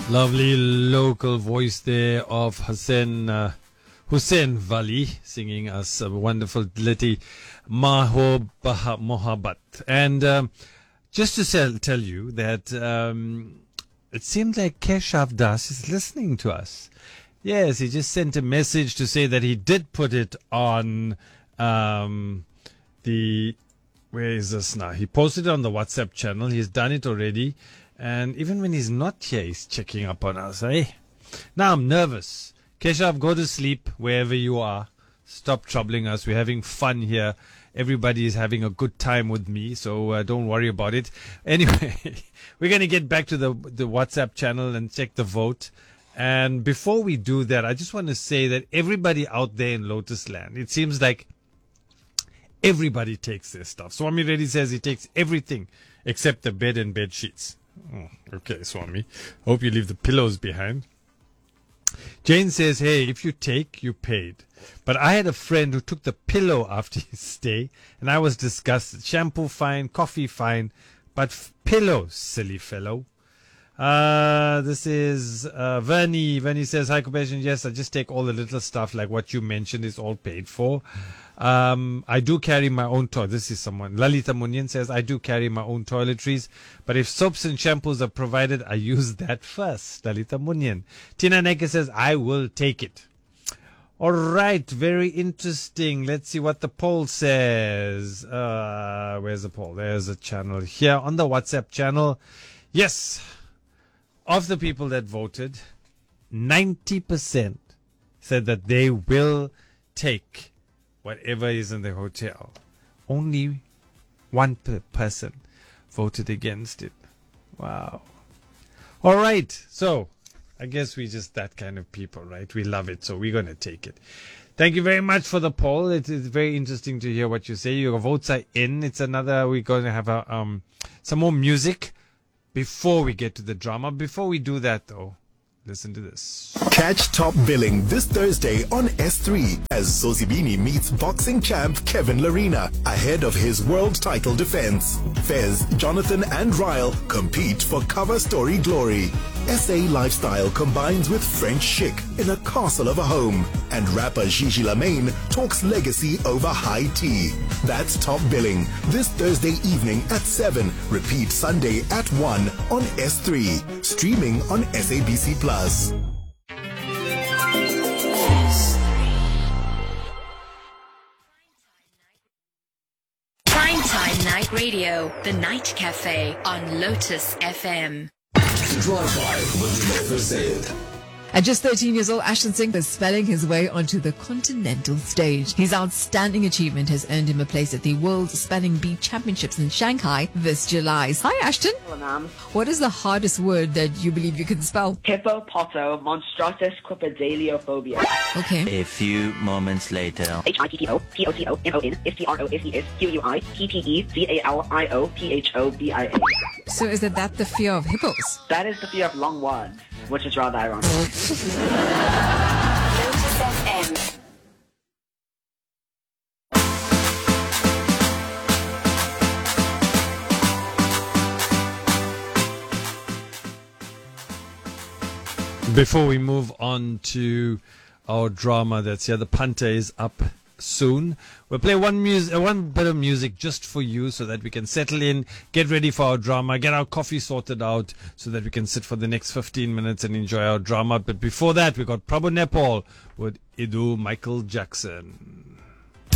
Lovely local voice there of Hussein Wali singing us a wonderful litty Mohabbat. And just to tell you that it seems like Keshav Das is listening to us. Yes, he just sent a message to say that he did put it on where is this now? He posted it on the WhatsApp channel. He's done it already. And even when he's not here, he's checking up on us, eh? Now I'm nervous. Keshav, go to sleep wherever you are. Stop troubling us. We're having fun here. Everybody is having a good time with me, so don't worry about it. Anyway, we're going to get back to the WhatsApp channel and check the vote. And before we do that, I just want to say that everybody out there in Lotus Land, it seems like everybody takes their stuff. Swami Reddy says he takes everything except the bed and bed sheets. Oh, okay, Swami. Hope you leave the pillows behind. Jane says, hey, if you take, you paid. But I had a friend who took the pillow after his stay, and I was disgusted. Shampoo fine, coffee fine, but pillow, silly fellow. This is Vernie. Vernie says, hi, Compassion. Yes, I just take all the little stuff like what you mentioned is all paid for. I do carry my own toilet. This is someone. Lalita Munyan says, I do carry my own toiletries, but if soaps and shampoos are provided, I use that first. Lalita Munyan. Tina Neke says, I will take it. All right. Very interesting. Let's see what the poll says. Where's the poll? There's a channel here on the WhatsApp channel. Yes. Of the people that voted, 90% said that they will take whatever is in the hotel. Only one person voted against it. Wow. All right. So I guess we're just that kind of people, right? We love it. So we're going to take it. Thank you very much for the poll. It is very interesting to hear what you say. Your votes are in. We're going to have some more music before we get to the drama. Before we do that, though, listen to this. Catch Top Billing this Thursday on S3 as Zozibini meets boxing champ Kevin Larina ahead of his world title defense. Fez, Jonathan and Ryle compete for cover story glory. SA lifestyle combines with French chic in a castle of a home. And rapper Gigi Lamaine talks legacy over high tea. That's Top Billing this Thursday evening at 7. Repeat Sunday at 1 on S3. Streaming on SABC Plus. Primetime Night Radio, The Night Cafe on Lotus FM. Drive-by with Lotus Aid. At just 13 years old, Ashton Singh is spelling his way onto the continental stage. His outstanding achievement has earned him a place at the World Spelling Bee Championships in Shanghai this July. Hi, Ashton. Hello, ma'am. What is the hardest word that you believe you can spell? Hippopotomonstratus quipedaliophobia. Okay. A few moments later. HIPPOPOTONOSTROSQUIPEDALIOPHOBIA. So is that the fear of hippos? That is the fear of long words, which is rather ironic. Lotus FM. Before we move on to our drama that's here, the punter is up soon. We'll play one bit of music just for you so that we can settle in, get ready for our drama, get our coffee sorted out so that we can sit for the next 15 minutes and enjoy our drama. But before that, we got Prabhu Nepal with Idu Michael Jackson.